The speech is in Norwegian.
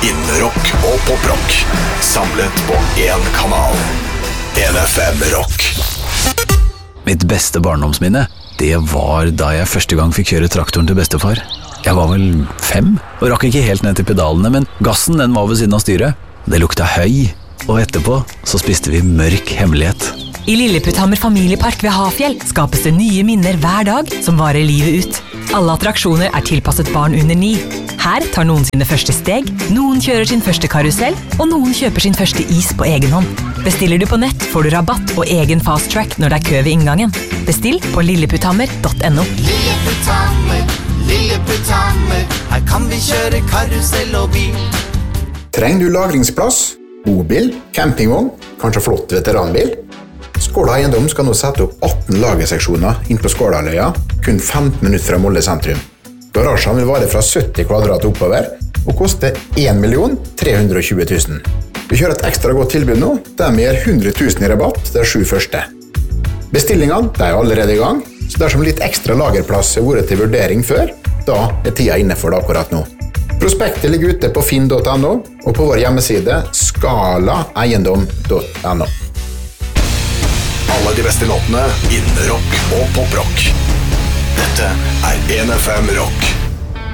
innen rock og poprock. Samlet på en kanal. NFM Rock. Mitt beste barndomsminne, det var da jeg første gang fikk kjøre traktoren til bestefar. Jeg var vel 5, og rakk ikke helt ned til pedalene, men gassen den var ved siden av styret. Det lukta høy, og etterpå så spiste vi mørk hemmelighet. I Lilleputthammer familiepark ved Hafjell skapes det nye minner hver dag som varer livet ut. Alle attraksjoner er tilpasset barn under 9. Her tar noen sine første steg, noen kjører sin første karusell, og noen kjøper sin første is på egen hånd. Bestiller du på nett, får du rabatt og egen fast track når det er kø ved inngangen. Bestill på lilleputthammer.no. Lilleputthammer, Lilleputthammer, her kan vi kjøre karusell og bil. Trenger du lagringsplass, bobil, campingvogn, kanskje flott veteranbil? Skåla Eiendom skal nå sette opp 18 lagerseksjoner inn på Skålaløya, kun 15 minutter fra Molde sentrum. Garasjen vil vare fra 70 kvadrat oppover, og koste 1.320 000. Vi kjører et ekstra godt tilbud nå, der vi gir 100 000 i rabatt de 7 første. Bestillingene de er allerede i gang, så dersom litt ekstra lagerplass har vært til vurdering før, da er tida inne for det akkurat nå. Prospektet ligger ute på finn.no, og på vår hjemmeside skalaeiendom.no. Alle de beste låtene innen rock og poprock. Dette er NFM Rock.